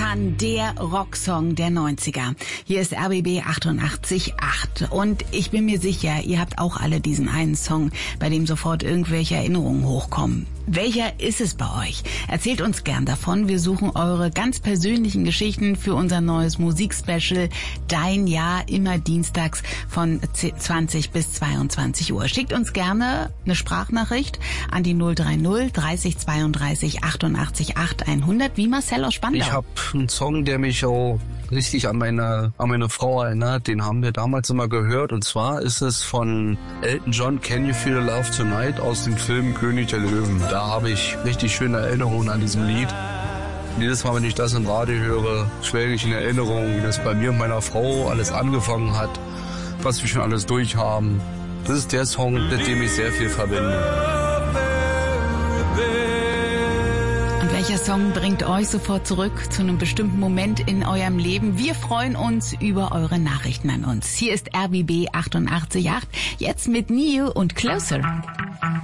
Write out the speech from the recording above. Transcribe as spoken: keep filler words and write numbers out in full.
Mann, der Rocksong der neunziger. Hier ist R B B achtundachtzig Komma acht und ich bin mir sicher, ihr habt auch alle diesen einen Song, bei dem sofort irgendwelche Erinnerungen hochkommen. Welcher ist es bei euch? Erzählt uns gern davon. Wir suchen eure ganz persönlichen Geschichten für unser neues Musikspecial Dein Jahr, immer dienstags von zwanzig bis zweiundzwanzig Uhr. Schickt uns gerne eine Sprachnachricht an die null drei null dreißig zweiunddreißig achtundachtzig acht hundert, wie Marcel aus Spandau. Ich habe einen Song, der mich auch richtig an meine, an meine Frau erinnert. Den haben wir damals immer gehört. Und zwar ist es von Elton John, Can You Feel the Love Tonight, aus dem Film König der Löwen. Da habe ich richtig schöne Erinnerungen an diesem Lied. Jedes Mal, wenn ich das im Radio höre, schwelge ich in Erinnerung, wie das bei mir und meiner Frau alles angefangen hat, was wir schon alles durchhaben. Das ist der Song, mit dem ich sehr viel verbinde. Und welcher Song bringt euch sofort zurück zu einem bestimmten Moment in eurem Leben? Wir freuen uns über eure Nachrichten an uns. Hier ist R B B achtundachtzig Komma acht, jetzt mit Neo und Closer.